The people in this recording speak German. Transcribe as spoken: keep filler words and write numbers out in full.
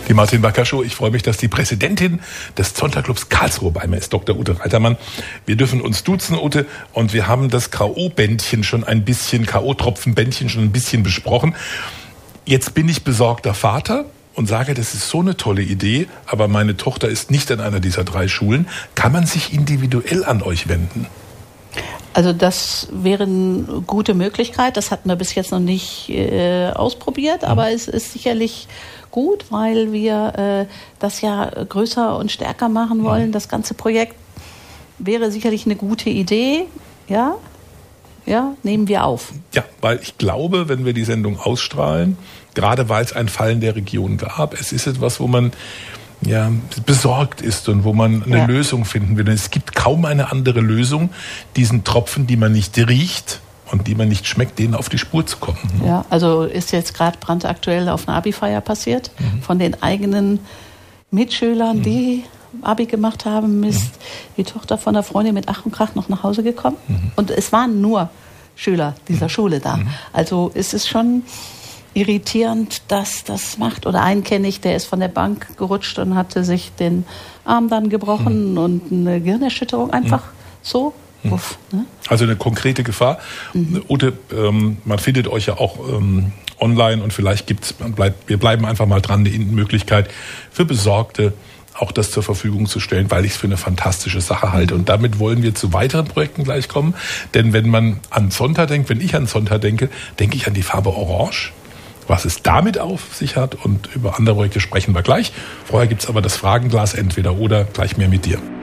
Die Martin Backer Show. Ich freue mich, dass die Präsidentin des Zonta-Clubs Karlsruhe bei mir ist, Doktor Ute Reitermann. Wir dürfen uns duzen, Ute, und wir haben das K O-Bändchen schon ein bisschen, K O-Tropfen-Bändchen schon ein bisschen besprochen. Jetzt bin ich besorgter Vater und sage, das ist so eine tolle Idee, aber meine Tochter ist nicht an einer dieser drei Schulen. Kann man sich individuell an euch wenden? Also das wäre eine gute Möglichkeit. Das hatten wir bis jetzt noch nicht äh, ausprobiert, aber mhm. es ist sicherlich gut, weil wir äh, das ja größer und stärker machen wollen. Mhm. Das ganze Projekt wäre sicherlich eine gute Idee. Ja, ja, nehmen wir auf. Ja, weil ich glaube, wenn wir die Sendung ausstrahlen, gerade weil es ein Fall in der Region gab, es ist etwas, wo man ja, besorgt ist und wo man eine ja. Lösung finden will. Es gibt kaum eine andere Lösung, diesen Tropfen, die man nicht riecht und die man nicht schmeckt, denen auf die Spur zu kommen. Ja, also ist jetzt gerade brandaktuell auf einer Abi-Feier passiert. Mhm. Von den eigenen Mitschülern, mhm. die Abi gemacht haben, ist mhm. die Tochter von der Freundin mit Ach und Krach noch nach Hause gekommen. Mhm. Und es waren nur Schüler dieser mhm. Schule da. Mhm. Also ist es schon irritierend, dass das macht. Oder einen kenne ich, der ist von der Bank gerutscht und hatte sich den Arm dann gebrochen mhm. und eine Gehirnerschütterung einfach mhm. so. Mhm. Uff, ne? Also eine konkrete Gefahr. Mhm. Ute, ähm, man findet euch ja auch ähm, online und vielleicht gibt's, man bleibt, wir bleiben einfach mal dran, die Möglichkeit für Besorgte auch das zur Verfügung zu stellen, weil ich es für eine fantastische Sache halte. Und damit wollen wir zu weiteren Projekten gleich kommen. Denn wenn man an Zonta denkt, wenn ich an Zonta denke, denke ich an die Farbe Orange. Was es damit auf sich hat und über andere Projekte sprechen wir gleich. Vorher gibt es aber das Fragenglas entweder oder, gleich mehr mit dir.